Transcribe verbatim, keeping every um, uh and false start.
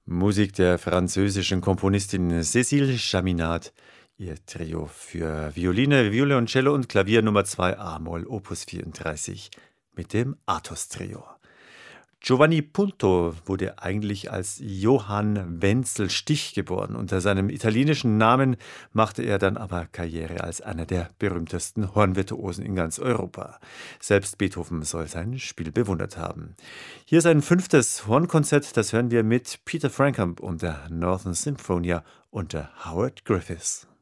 Musik der französischen Komponistin Cécile Chaminade. Ihr Trio für Violine, Violoncello und Klavier Nummer zwei a-Moll Opus vierunddreißig mit dem Athos-Trio. Giovanni Punto wurde eigentlich als Johann Wenzel Stich geboren. Unter seinem italienischen Namen machte er dann aber Karriere als einer der berühmtesten Hornvirtuosen in ganz Europa. Selbst Beethoven soll sein Spiel bewundert haben. Hier ist ein fünftes Hornkonzert, das hören wir mit Peter Frampton und der Northern Sinfonia unter Howard Griffiths.